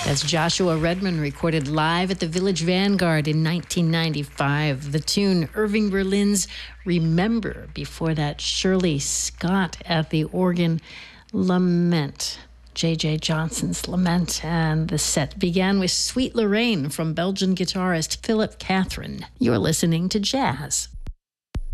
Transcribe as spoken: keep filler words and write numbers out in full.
That's Joshua Redman, recorded live at the Village Vanguard in nineteen ninety-five. The tune, Irving Berlin's Remember. Before that, Shirley Scott at the organ, Lament. J J. Johnson's Lament. And the set began with Sweet Lorraine from Belgian guitarist Philip Catherine. You're listening to Jazz.